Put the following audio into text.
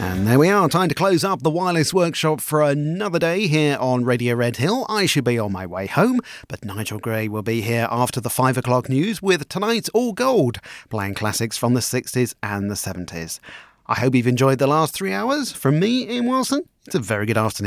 And there we are, time to close up the Wireless Workshop for another day here on Radio Red Hill. I should be on my way home, but Nigel Gray will be here after the 5 o'clock news with tonight's All Gold, playing classics from the 60s and the 70s. I hope you've enjoyed the last 3 hours. From me, Ian Wilson, it's a very good afternoon.